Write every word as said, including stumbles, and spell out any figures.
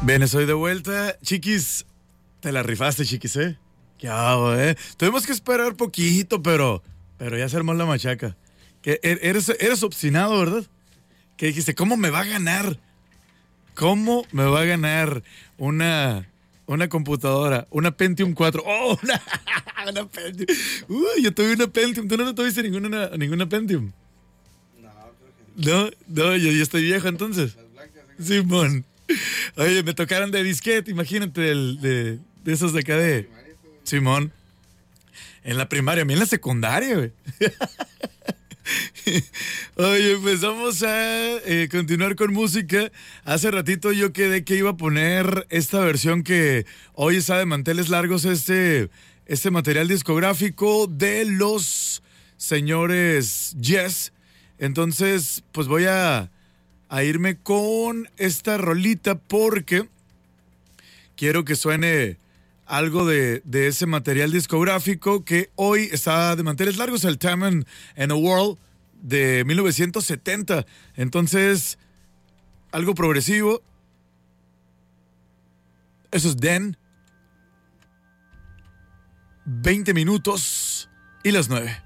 Bien, estoy de vuelta. Chiquis, te la rifaste, chiquis, ¿eh? ¿Qué hago, eh? Tuvimos que esperar poquito, pero, pero ya se armó la machaca. Que er- eres, eres obstinado, ¿verdad? Que dijiste, ¿cómo me va a ganar? ¿Cómo me va a ganar una, una computadora? Una Pentium cuatro. ¡Oh! Una, una Pentium. Uy, yo tuve una Pentium. ¿Tú no tuviste ninguna, ninguna Pentium? No, creo que No, no, yo, yo estoy viejo entonces. las blancas. ¿eh? Simón. Oye, me tocaron de disquete, imagínate, del- de, de esos de acá de Primaria, tú. Simón. En la primaria, a mí en la secundaria, güey. Oye, pues vamos a eh, continuar con música. Hace ratito yo quedé que iba a poner esta versión que hoy está de manteles largos, este, este material discográfico de los señores Yes. Entonces, pues voy a, a irme con esta rolita porque quiero que suene algo de, de ese material discográfico que hoy está de manteles largos, el Time and, and a World de mil novecientos setenta. Entonces, algo progresivo. Eso es Den. veinte minutos y las nueve.